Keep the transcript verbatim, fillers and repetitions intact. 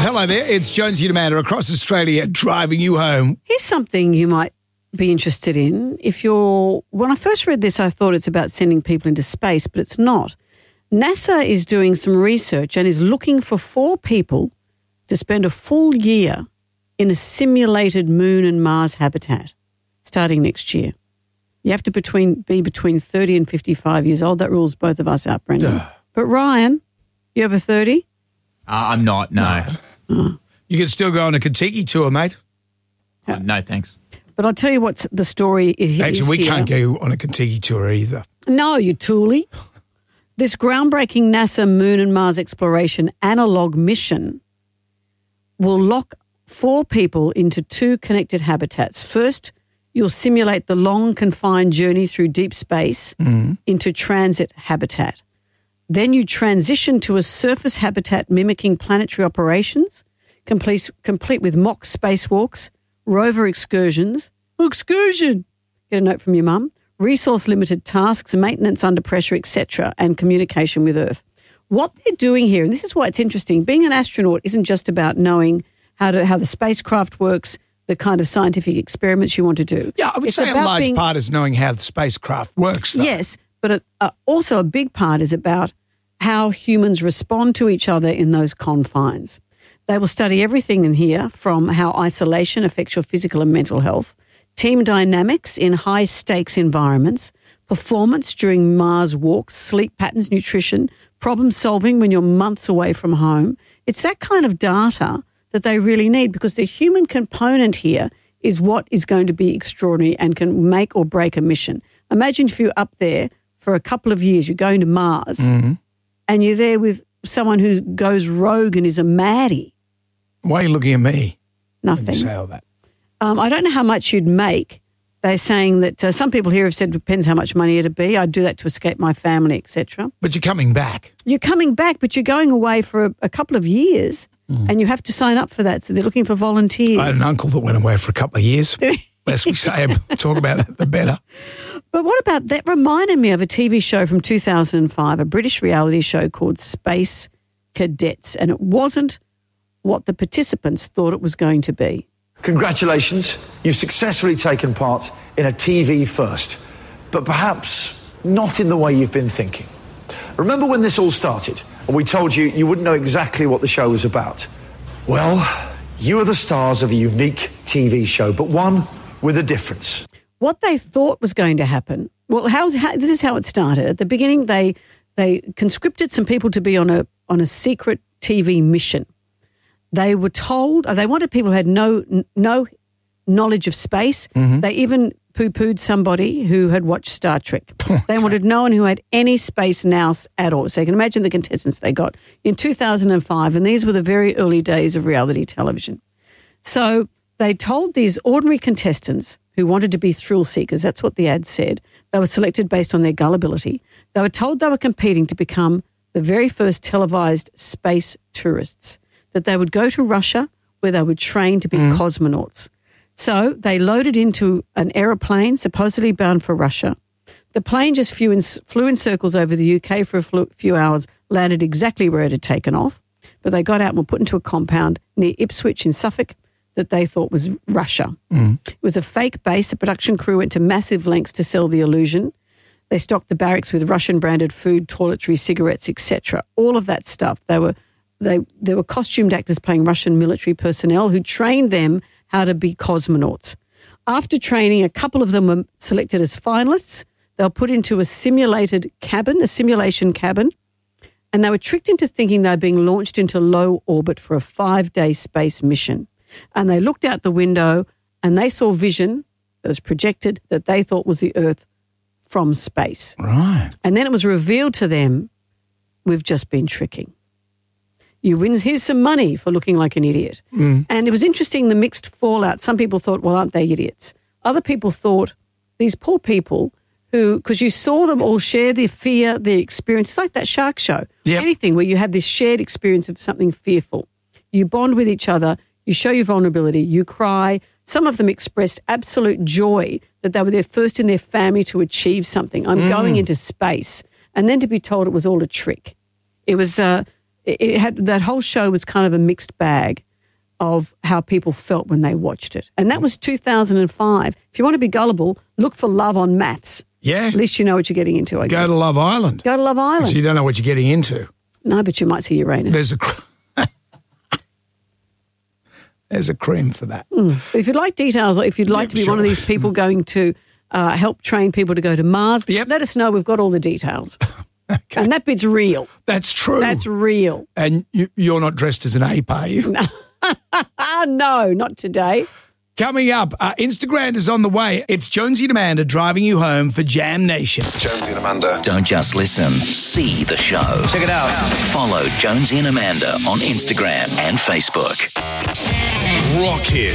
hello there. It's Jonesy and Amanda across Australia driving you home. Here's something you might be interested in. If you're, when I first read this, I thought it's about sending people into space, but it's not. NASA is doing some research and is looking for four people to spend a full year in a simulated Moon and Mars habitat starting next year. You have to between be between thirty and fifty-five years old. That rules both of us out, Brendan. Duh. But Ryan, you over thirty? Uh, I'm not, no. no. Oh. You can still go on a Kentucky tour, mate. Uh, no, thanks. But I'll tell you what the story is. Actually, we here. can't go on a Kentucky tour either. No, you toolie. This groundbreaking NASA Moon and Mars exploration analog mission will lock four people into two connected habitats. First, you'll simulate the long confined journey through deep space mm-hmm. into transit habitat. Then you transition to a surface habitat mimicking planetary operations, complete, complete with mock spacewalks, rover excursions. Excursion! Get a note from your mum. Resource-limited tasks, maintenance under pressure, et cetera, and communication with Earth. What they're doing here, and this is why it's interesting, being an astronaut isn't just about knowing how to how the spacecraft works, the kind of scientific experiments you want to do. Yeah, I would it's say a large being, part is knowing how the spacecraft works, though. Yes, but a, a, also a big part is about how humans respond to each other in those confines. They will study everything in here from how isolation affects your physical and mental health, team dynamics in high-stakes environments, performance during Mars walks, sleep patterns, nutrition, problem-solving when you're months away from home. It's that kind of data that they really need because the human component here is what is going to be extraordinary and can make or break a mission. Imagine if you're up there for a couple of years, you're going to Mars, mm-hmm. and you're there with someone who goes rogue and is a maddie. Why are you looking at me? Nothing. When you say all that? Um, I don't know how much you'd make. They're saying that uh, some people here have said it depends how much money it'd be. I'd do that to escape my family, et cetera. But you're coming back. You're coming back, but you're going away for a, a couple of years, mm. and you have to sign up for that. So they're looking for volunteers. I had an uncle that went away for a couple of years. Less we say, talk about it, the better. But what about that? Reminded me of a T V show from two thousand five, a British reality show called Space Cadets, and it wasn't what the participants thought it was going to be. Congratulations, you've successfully taken part in a T V first, but perhaps not in the way you've been thinking. Remember when this all started and we told you you wouldn't know exactly what the show was about? Well, you are the stars of a unique T V show, but one with a difference. What they thought was going to happen, well, how, how, this is how it started. At the beginning, they they conscripted some people to be on a on a secret T V mission. They were told, they wanted people who had no no knowledge of space. Mm-hmm. They even poo-pooed somebody who had watched Star Trek. Okay. They wanted no one who had any space nous at all. So you can imagine the contestants they got in two thousand five, and these were the very early days of reality television. So they told these ordinary contestants who wanted to be thrill seekers, that's what the ad said, they were selected based on their gullibility. They were told they were competing to become the very first televised space tourists, that they would go to Russia where they would train to be mm. cosmonauts. So they loaded into an aeroplane supposedly bound for Russia. The plane just flew in, flew in circles over the U K for a few hours, landed exactly where it had taken off, but they got out and were put into a compound near Ipswich in Suffolk that they thought was Russia. Mm. It was a fake base. The production crew went to massive lengths to sell the illusion. They stocked the barracks with Russian-branded food, toiletries, cigarettes, et cetera. All of that stuff. They were they they were costumed actors playing Russian military personnel who trained them how to be cosmonauts. After training, a couple of them were selected as finalists. They were put into a simulated cabin, a simulation cabin, and they were tricked into thinking they were being launched into low orbit for a five-day space mission. And they looked out the window and they saw vision that was projected that they thought was the Earth from space. Right. And then it was revealed to them, we've just been tricking. You win, here's some money for looking like an idiot. Mm. And it was interesting, the mixed fallout. Some people thought, well, aren't they idiots? Other people thought, these poor people who, because you saw them all share their fear, their experience. It's like that shark show. Yep. Anything where you have this shared experience of something fearful. You bond with each other. You show your vulnerability, you cry. Some of them expressed absolute joy that they were their first in their family to achieve something. I'm mm. going into space. And then to be told it was all a trick. It was, uh, it, it had that whole show was kind of a mixed bag of how people felt when they watched it. And that was two thousand five. If you want to be gullible, look for Love on Maths. Yeah. At least you know what you're getting into, I Go guess. to Love Island. Go to Love Island. So you don't know what you're getting into. No, but you might see Uranus. There's a cr- There's a cream for that. Mm. But if you'd like details, or if you'd like Yep, to be sure. one of these people going to uh, help train people to go to Mars, Yep. let us know. We've got all the details. Okay. And that bit's real. That's true. That's real. And you, you're not dressed as an ape, are you? No. Ah, no, not today. Coming up, uh, Instagram is on the way. It's Jonesy and Amanda driving you home for Jam Nation. Jonesy and Amanda. Don't just listen, see the show. Check it out. Follow Jonesy and Amanda on Instagram and Facebook. Rock Hit.